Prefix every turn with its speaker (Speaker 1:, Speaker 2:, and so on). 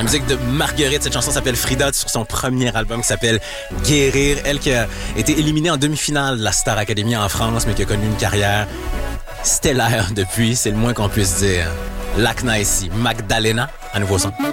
Speaker 1: musique de Marguerite. Cette chanson s'appelle Frida sur son premier album qui s'appelle Guérir. Elle qui a été éliminée en demi-finale de la Star Academy en France, mais qui a connu une carrière stellaire depuis, c'est le moins qu'on puisse dire. Lacna ici, Magdalena, à nouveau son.